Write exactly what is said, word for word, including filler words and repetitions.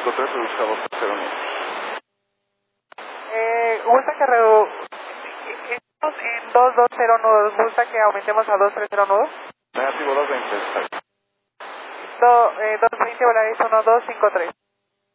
cinco tres, reduzca a dos tres cero nueve. Eh, gusta que redu... Estamos en dos dos cero nudos, gusta que aumentemos a dos tres cero nudos. Negativo dos veinte, está bien. Do, eh, dos veinte Volaris uno dos cinco tres.